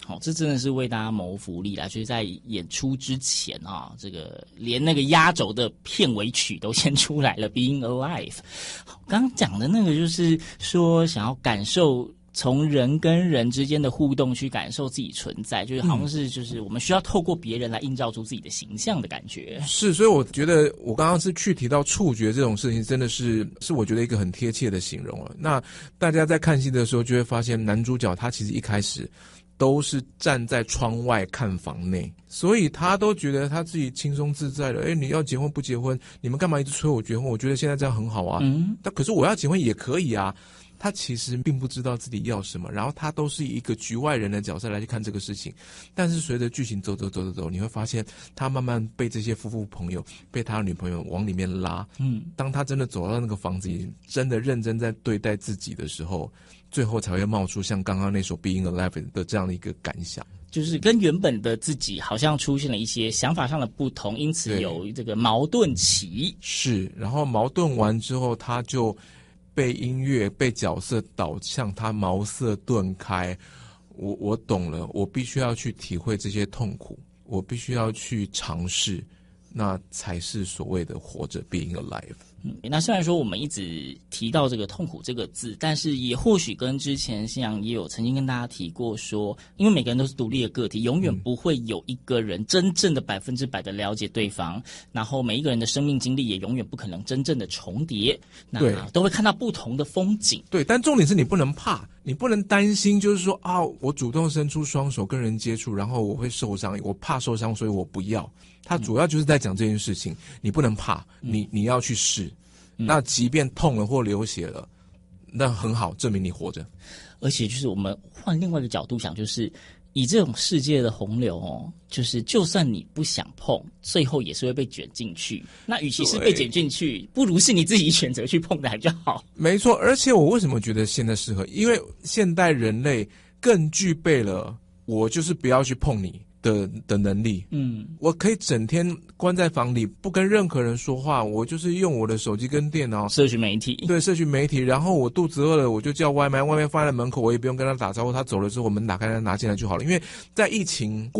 这真的是为大家谋福利啦！就是在演出之前啊，这个连那个压轴的片尾曲都先出来了，《Being Alive》。刚刚讲的那个就是说，想要感受从人跟人之间的互动去感受自己存在，就是好像是就是我们需要透过别人来映照出自己的形象的感觉。 是，所以我觉得我刚刚是去提到触觉这种事情，真的是我觉得一个很贴切的形容了。那大家在看戏的时候就会发现，男主角他其实一开始都是站在窗外看房内，所以他都觉得他自己轻松自在的。你要结婚不结婚，你们干嘛一直催我结婚？我觉得现在这样很好啊。但可是我要结婚也可以啊。他其实并不知道自己要什么，然后他都是以一个局外人的角色来去看这个事情。但是随着剧情走，你会发现他慢慢被这些夫妇朋友，被他的女朋友往里面拉。当他真的走到那个房子里，真的认真在对待自己的时候，最后才会冒出像刚刚那首 Being Alive 的这样的一个感想， 就是跟原本的自己好像出现了一些想法上的不同，因此有这个矛盾期。 是，然后矛盾完之后，他就被音乐被角色导向，他茅塞顿开。我懂了，我必须要去体会这些痛苦，我必须要去尝试，那才是所谓的活着 being alive。 那虽然说我们一直提到这个痛苦这个字，但是也或许跟之前信阳也有曾经跟大家提过说，因为每个人都是独立的个体，永远不会有一个人真正的100%的了解对方，然后每一个人的生命经历也永远不可能真正的重叠，那都会看到不同的风景。 对，但重点是你不能怕，你不能担心，就是说啊，我主动伸出双手跟人接触，然后我会受伤，我怕受伤，所以我不要。他主要就是在讲这件事情，你不能怕，你要去试。那即便痛了或流血了，那很好，证明你活着。 而且就是我们换另外一个角度想，就是以这种世界的洪流就是就算你不想碰，最后也是会被卷进去。那与其是被卷进去，不如是你自己选择去碰的还比较好。 没错，而且我为什么觉得现在适合？因为现代人类更具备了我就是不要去碰你的能力。我可以整天关在房里不跟任何人说话，我就是用我的手机跟电脑， 社群媒体。 对，社群媒体。然后我肚子饿了，我就叫外卖，外卖放在门口，我也不用跟他打招呼，他走了之后我门打开拿进来就好了。因为在疫情